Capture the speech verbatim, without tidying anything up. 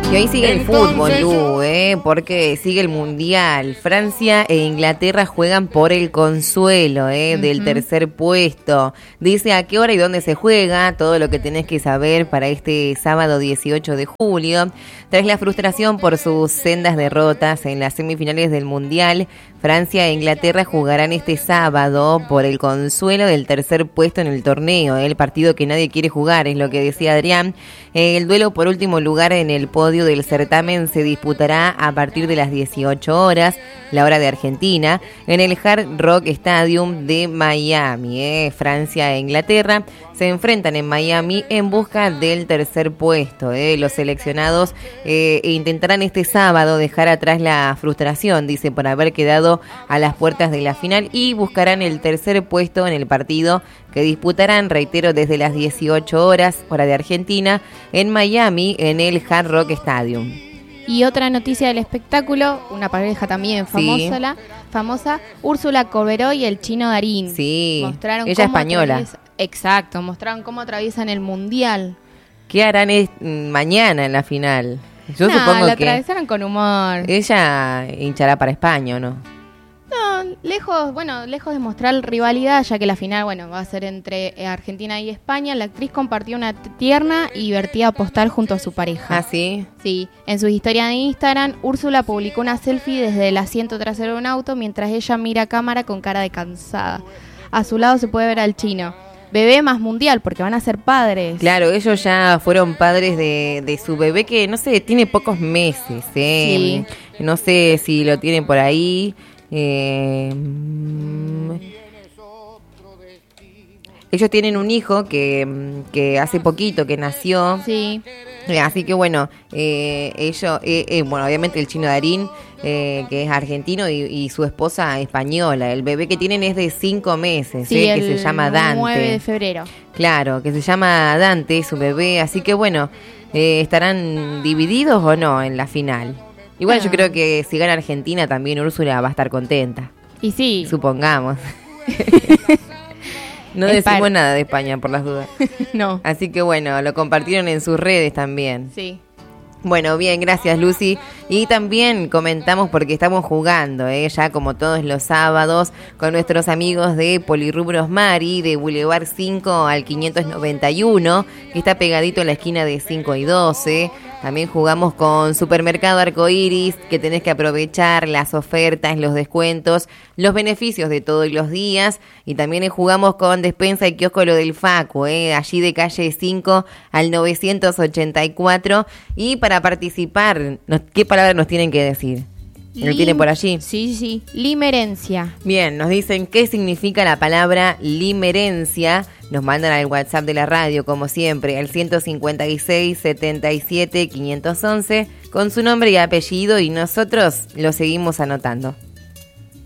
Y hoy sigue el fútbol, Lu, ¿eh? Porque sigue el Mundial. Francia e Inglaterra juegan por el consuelo, ¿eh? Uh-huh. Del tercer puesto. Dice a qué hora y dónde se juega, todo lo que tenés que saber para este sábado dieciocho de julio. Tras la frustración por sus sendas derrotas en las semifinales del Mundial, Francia e Inglaterra jugarán este sábado por el consuelo del tercer puesto en el torneo, ¿eh? El partido que nadie quiere jugar, es lo que decía Adrián. El duelo por último lugar en el podio del certamen se disputará a partir de las dieciocho horas, la hora de Argentina, en el Hard Rock Stadium de Miami. ¿eh? Francia e Inglaterra se enfrentan en Miami en busca del tercer puesto. ¿eh? Los seleccionados eh, intentarán este sábado dejar atrás la frustración, dice, por haber quedado a las puertas de la final y buscarán el tercer puesto en el partido que disputarán, reitero, desde las dieciocho horas, hora de Argentina, en Miami, en el Hard Rock Stadium. Y otra noticia del espectáculo, una pareja también famosa, sí. la, famosa Úrsula Corberó y el chino Darín. Sí, mostraron ella española. Atraviesa, exacto, mostraron cómo atraviesan el Mundial. ¿Qué harán es, mañana en la final? Yo no, supongo la que atravesaron con humor. Ella hinchará para España, ¿o no? No, lejos, bueno, lejos de mostrar rivalidad, ya que la final, bueno, va a ser entre Argentina y España. La actriz compartió una tierna y divertida postal junto a su pareja. ¿Ah, sí? Sí. En su historia de Instagram, Úrsula publicó una selfie desde el asiento trasero de un auto mientras ella mira a cámara con cara de cansada. A su lado se puede ver al chino. Bebé más mundial, porque van a ser padres. Claro, ellos ya fueron padres de, de su bebé que, no sé, tiene pocos meses, ¿eh? Sí. No sé si lo tienen por ahí. Eh, ellos tienen un hijo que, que hace poquito que nació. Sí. Eh, así que bueno, eh, ellos, eh, eh, bueno, obviamente el chino Darín, eh, que es argentino, y, y su esposa española. El bebé que tienen es de cinco meses, sí, eh, que se llama Dante. nueve de febrero. Claro, que se llama Dante, su bebé. Así que bueno, eh, ¿estarán divididos o no en la final? Igual ah. yo creo que si gana Argentina también Úrsula va a estar contenta. Y sí. Supongamos. No es decimos par- nada de España por las dudas. No. Así que bueno, lo compartieron en sus redes también. Sí. Bueno, bien, gracias Lucy. Y también comentamos porque estamos jugando, ¿eh? ya como todos los sábados, con nuestros amigos de Polirrubros Mari, de Boulevard cinco al quinientos noventa y uno, que está pegadito en la esquina de cinco y doce. También jugamos con Supermercado Arcoiris, que tenés que aprovechar las ofertas, los descuentos, los beneficios de todos los días. Y también jugamos con Despensa y Kiosco Lo del Facu, ¿eh? allí de calle cinco al novecientos ochenta y cuatro. Y para participar, ¿qué palabra nos tienen que decir? ¿Lo tienen por allí? Sí, sí. Limerencia. Bien, nos dicen qué significa la palabra limerencia. Nos mandan al WhatsApp de la radio, como siempre, al ciento cincuenta y seis, setenta y siete, quinientos once, con su nombre y apellido, y nosotros lo seguimos anotando.